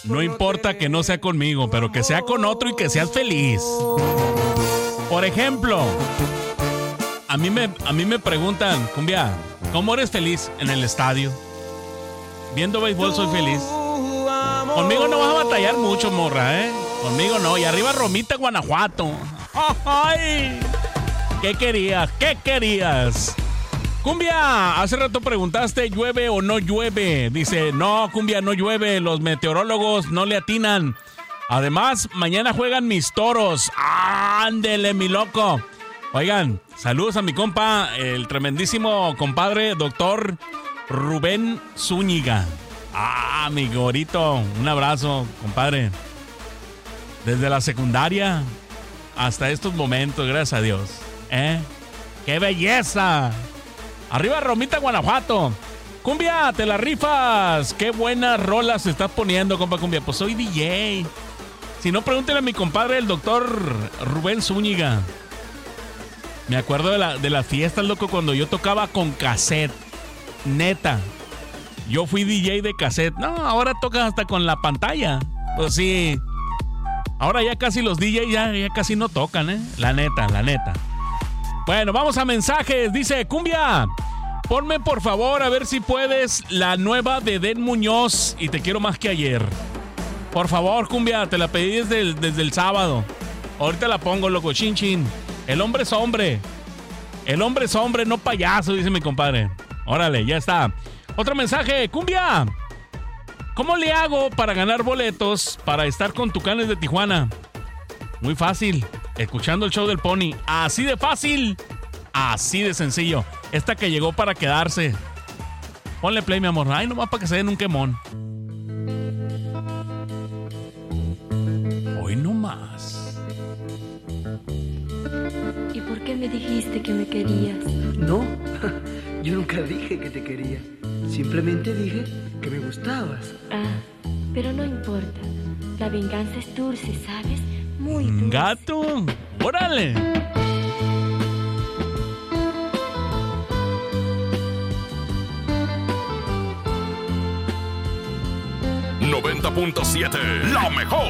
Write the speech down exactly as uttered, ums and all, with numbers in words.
No importa que no sea conmigo, pero que sea con otro y que seas feliz. Por ejemplo, a mí me, a mí me preguntan, Cumbia, ¿cómo eres feliz en el estadio? Viendo béisbol soy feliz. Conmigo no vas a batallar mucho, morra, ¿eh? Conmigo no. Y arriba Romita, Guanajuato. ¡Ay! ¿Qué querías? ¿Qué querías? Cumbia, hace rato preguntaste, ¿llueve o no llueve? Dice, no, Cumbia, no llueve. Los meteorólogos no le atinan. Además, mañana juegan mis toros. ¡Ándele, mi loco! Oigan, saludos a mi compa, el tremendísimo compadre, doctor Rubén Zúñiga. Ah, mi gorito, un abrazo, compadre. Desde la secundaria hasta estos momentos, gracias a Dios. ¿Eh? ¡Qué belleza! Arriba Romita, Guanajuato. Cumbia, te la rifas. Qué buenas rolas estás poniendo, compa Cumbia. Pues soy D J. Si no, pregúntenle a mi compadre, el doctor Rubén Zúñiga. Me acuerdo de, la, de las fiestas, loco, cuando yo tocaba con cassette. Neta. Yo fui D J de cassette. No, ahora tocas hasta con la pantalla. Pues sí. Ahora ya casi los D Js ya, ya casi no tocan, ¿eh? La neta, la neta. Bueno, vamos a mensajes. Dice, Cumbia, ponme por favor a ver si puedes la nueva de Den Muñoz y Te quiero más que ayer. Por favor, Cumbia, te la pedí desde el, desde el sábado. Ahorita la pongo, loco, chin chin. El hombre es hombre. El hombre es hombre, no payaso, dice mi compadre. Órale, ya está. Otro mensaje, Cumbia. ¿Cómo le hago para ganar boletos para estar con Tucanes de Tijuana? Muy fácil, escuchando el show del Pony. Así de fácil, así de sencillo. Esta que llegó para quedarse. Ponle play, mi amor. Ay, nomás para que se den un quemón. Hoy no más. ¿Y por qué me dijiste que me querías? No, yo nunca dije que te quería. Simplemente dije que me gustabas. Ah, pero no importa. La venganza es dulce, ¿sabes? Muy dulce. Gato, órale. noventa punto siete, la mejor.